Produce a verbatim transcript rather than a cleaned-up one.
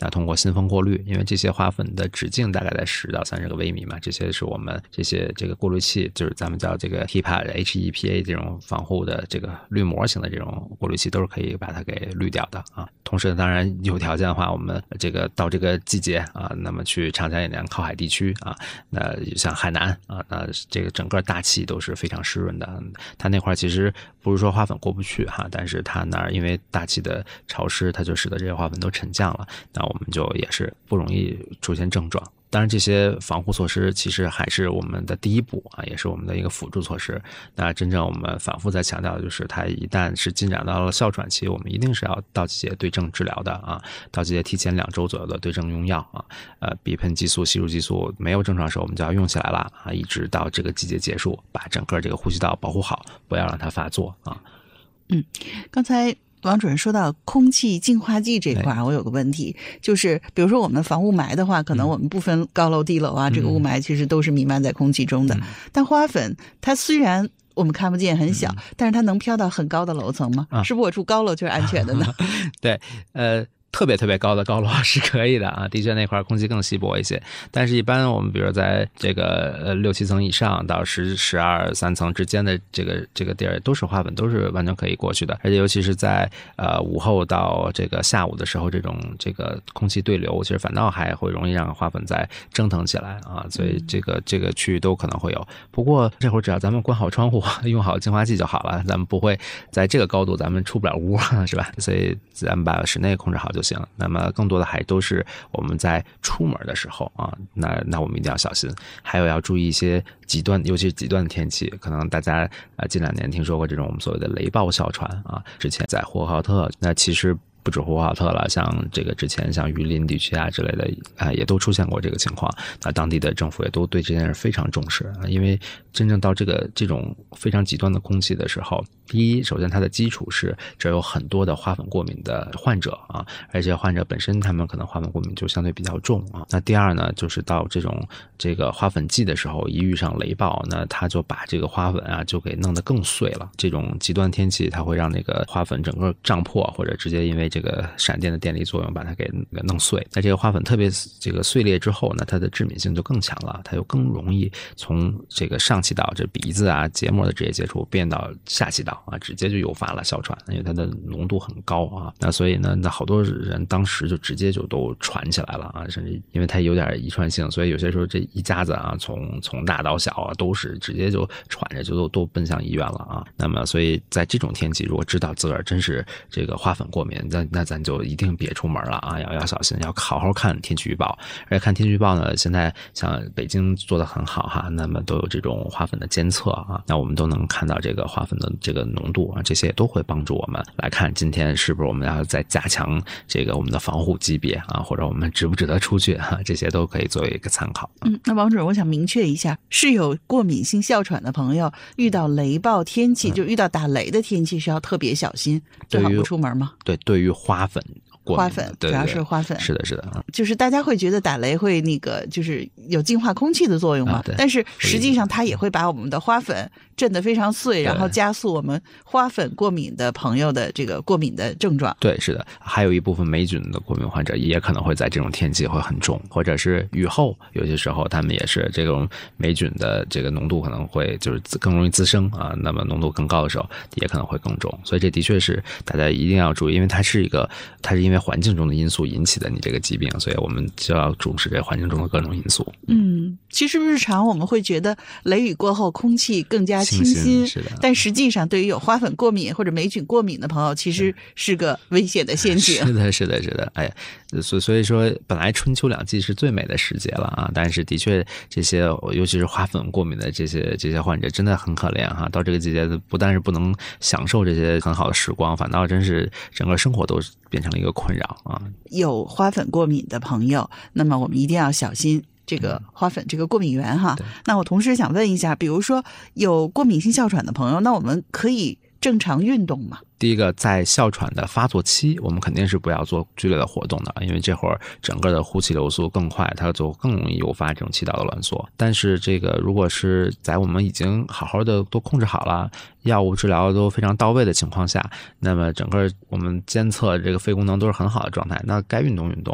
那通过新风过滤，因为这些花粉的直径大概在十到三十个微米嘛，这些是我们这些这个过滤器，就是咱们叫这个 H E P A H E P A 这种防护的这个滤膜型的这种过滤器都是可以把它给滤掉的啊。同时当然有条件的话，我们这个到这个季节啊，那么去长江以南靠海地区啊，那像海南啊，那这个整个大气都是非常湿润的，它那块其实不是说花粉过不去哈，但是它那儿因为大气的潮湿，它就使得这些花粉都沉降了，那我们就也是不容易出现症状。当然这些防护措施其实还是我们的第一步啊，也是我们的一个辅助措施。那真正我们反复在强调的就是它一旦是进展到了哮喘期，我们一定是要到季节对症治疗的啊，到季节提前两周左右的对症用药啊，呃，鼻喷激素、吸入激素没有症状的时候我们就要用起来了啊，一直到这个季节结束，把整个这个呼吸道保护好，不要让它发作啊。 嗯，刚才王主任说到空气净化剂这块，我有个问题，就是比如说我们防雾霾的话，可能我们不分高楼低楼啊，嗯、这个雾霾其实都是弥漫在空气中的。嗯、但花粉它虽然我们看不见很小，嗯、但是它能飘到很高的楼层吗？啊、是不是我住高楼就是安全的呢？ 对，呃。特别特别高的高楼是可以的啊，的确那块空气更稀薄一些，但是一般我们比如在这个呃六七层以上到十十二三层之间的这个这个地儿，都是花粉都是完全可以过去的，而且尤其是在呃午后到这个下午的时候，这种这个空气对流，其实反倒还会容易让花粉再蒸腾起来啊，所以这个这个区域都可能会有。不过这会儿只要咱们关好窗户，用好净化器就好了，咱们不会在这个高度咱们出不了屋，是吧？所以咱们把室内控制好就行。那么更多的还都是我们在出门的时候啊，那那我们一定要小心，还有要注意一些极端，尤其是极端的天气，可能大家啊近两年听说过这种我们所谓的雷暴哮喘啊，之前在呼和浩特，那其实不止呼和浩特了，像这个之前像榆林地区啊之类的啊，也都出现过这个情况。那当地的政府也都对这件事非常重视啊，因为真正到这个这种非常极端的空气的时候，第一，首先它的基础是这有很多的花粉过敏的患者啊，而且患者本身他们可能花粉过敏就相对比较重啊。那第二呢，就是到这种这个花粉季的时候，一遇上雷暴，那它就把这个花粉啊就给弄得更碎了。这种极端天气它会让那个花粉整个胀破，或者直接因为这个闪电的电力作用把它给弄碎。那这个花粉特别这个碎裂之后呢，它的致敏性就更强了，它就更容易从这个上气道这鼻子啊结膜的直接接触变到下气道啊，直接就诱发了哮喘，因为它的浓度很高啊。那所以呢，那好多人当时就直接就都传起来了啊，甚至因为它有点遗传性，所以有些时候这一家子啊，从从大到小啊，都是直接就传着就都都奔向医院了啊。那么所以在这种天气，如果知道自个儿真是这个花粉过敏，那那咱就一定别出门了啊，要要小心，要好好看天气预报。而且看天气预报呢，现在像北京做得很好哈，那么都有这种花粉的监测啊，那我们都能看到这个花粉的这个浓度啊，这些都会帮助我们来看今天是不是我们要再加强这个我们的防护级别啊，或者我们值不值得出去啊，这些都可以作为一个参考。 嗯，那王主任，我想明确一下，是有过敏性哮喘的朋友遇到雷暴天气，嗯、就遇到打雷的天气是要特别小心，最好不出门吗？ 对，对于花粉。 花粉主要是花粉， 是的是的， 就是大家会觉得打雷会那个就是有净化空气的作用嘛、啊、但是实际上它也会把我们的花粉震得非常碎，然后加速我们花粉过敏的朋友的这个过敏的症状。 对，是的，还有一部分霉菌的过敏患者也可能会在这种天气会很重，或者是雨后有些时候他们也是这种霉菌的这个浓度可能会就是更容易滋生啊，那么浓度更高的时候也可能会更重，所以这的确是大家一定要注意，因为它是一个它是因为环境中的因素引起的你这个疾病，所以我们就要重视这环境中的各种因素。 嗯，其实日常我们会觉得雷雨过后空气更加清新， 是的， 但实际上对于有花粉过敏或者霉菌过敏的朋友，其实是个危险的陷阱。 是的，是的，是的。哎，所所以说，本来春秋两季是最美的时节了啊，但是的确这些，尤其是花粉过敏的这些这些患者，真的很可怜哈。到这个季节，不但是不能享受这些很好的时光，反倒真是整个生活都变成了一个困扰啊。 有花粉过敏的朋友，那么我们一定要小心这个花粉这个过敏源哈。那我同时想问一下，比如说有过敏性哮喘的朋友，那我们可以正常运动吗？ 第一个，在哮喘的发作期，我们肯定是不要做剧烈的活动的，因为这会儿整个的呼气流速更快，它就更容易诱发这种气道的挛缩。但是这个如果是在我们已经好好的都控制好了，药物治疗都非常到位的情况下，那么整个我们监测这个肺功能都是很好的状态，那该运动运动。